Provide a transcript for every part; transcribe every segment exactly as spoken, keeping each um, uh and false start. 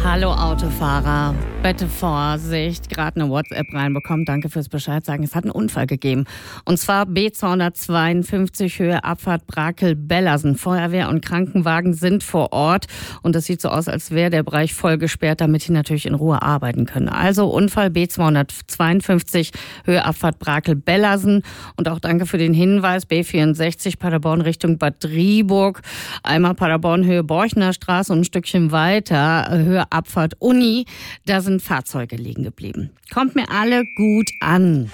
Hallo Autofahrer, bitte Vorsicht, gerade eine WhatsApp reinbekommen, danke fürs Bescheid sagen, es hat einen Unfall gegeben. Und zwar B zweihundertzweiundfünfzig Höhe Abfahrt Brakel-Bellersen. Feuerwehr und Krankenwagen sind vor Ort und es sieht so aus, als wäre der Bereich voll gesperrt, damit die natürlich in Ruhe arbeiten können. Also Unfall B zweihundertzweiundfünfzig Höhe Abfahrt Brakel-Bellersen und auch danke für den Hinweis, B vierundsechzig Paderborn Richtung Bad Driburg, einmal Paderborn Höhe Borchner Straße und ein Stückchen weiter Höhe Abfahrt Uni, da sind Fahrzeuge liegen geblieben. Kommt mir alle gut an.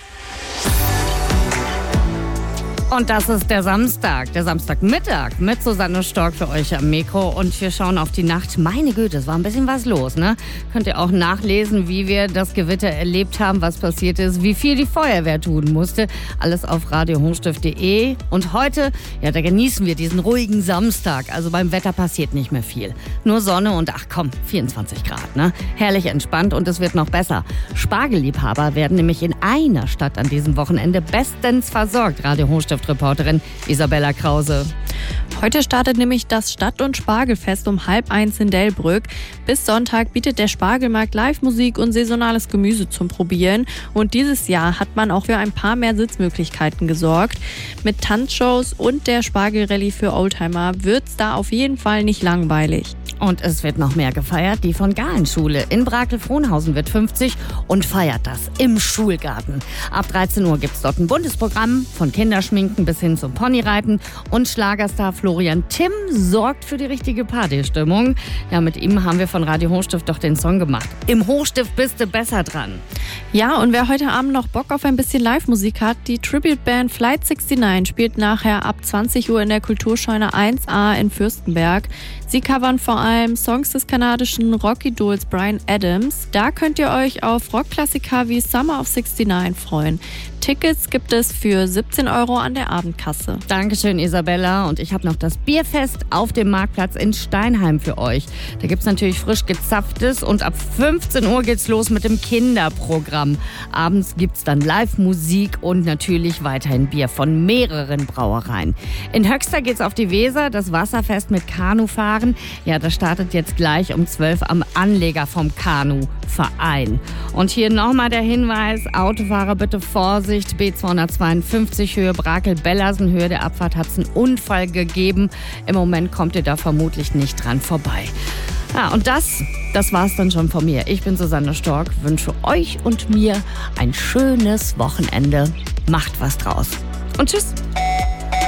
Und das ist der Samstag, der Samstagmittag mit Susanne Stork für euch am Mikro und wir schauen auf die Nacht. Meine Güte, es war ein bisschen was los, ne? Könnt ihr auch nachlesen, wie wir das Gewitter erlebt haben, was passiert ist, wie viel die Feuerwehr tun musste. Alles auf radio hochstift punkt de. Und heute, ja, da genießen wir diesen ruhigen Samstag. Also beim Wetter passiert nicht mehr viel. Nur Sonne und ach komm, vierundzwanzig Grad, ne? Herrlich entspannt und es wird noch besser. Spargelliebhaber werden nämlich in einer Stadt an diesem Wochenende bestens versorgt. Radio Hochstift Reporterin Isabella Krause. Heute startet nämlich das Stadt- und Spargelfest um halb eins in Delbrück. Bis Sonntag bietet der Spargelmarkt Live-Musik und saisonales Gemüse zum Probieren. Und dieses Jahr hat man auch für ein paar mehr Sitzmöglichkeiten gesorgt. Mit Tanzshows und der Spargelrallye für Oldtimer wird's da auf jeden Fall nicht langweilig. Und es wird noch mehr gefeiert. Die von Gahlen-Schule in Brakel-Frohnhausen wird fünfzig und feiert das im Schulgarten. Ab dreizehn Uhr gibt's dort ein buntes Programm von Kinderschminken bis hin zum Ponyreiten. Und Schlagerstar Florian Timm sorgt für die richtige Partystimmung. Ja, mit ihm haben wir von Radio Hochstift doch den Song gemacht. Im Hochstift bist du besser dran. Ja, und wer heute Abend noch Bock auf ein bisschen Live-Musik hat, die Tribute-Band Flight neunundsechzig spielt nachher ab zwanzig Uhr in der Kulturscheune eins a in Fürstenberg. Sie covern vor allem Songs des kanadischen Rock-Idols Bryan Adams. Da könnt ihr euch auf Rockklassiker wie Summer of sixty-nine freuen. Tickets gibt es für siebzehn Euro an der Abendkasse. Dankeschön, Isabella. Und ich habe noch das Bierfest auf dem Marktplatz in Steinheim für euch. Da gibt's natürlich frisch gezapftes und ab fünfzehn Uhr geht's los mit dem Kinderprogramm. Abends gibt's dann Live-Musik und natürlich weiterhin Bier von mehreren Brauereien. In Höxter geht's auf die Weser, das Wasserfest mit Kanufahren. Ja, das startet jetzt gleich um zwölf am Anleger vom Kanuverein. Und hier nochmal der Hinweis, Autofahrer bitte Vorsicht. B zweihundertzweiundfünfzig Höhe Brakel-Bellersen, Höhe der Abfahrt hat es einen Unfall gegeben. Im Moment kommt ihr da vermutlich nicht dran vorbei. Ja, und das, das war's dann schon von mir. Ich bin Susanne Stork, wünsche euch und mir ein schönes Wochenende. Macht was draus. Und tschüss.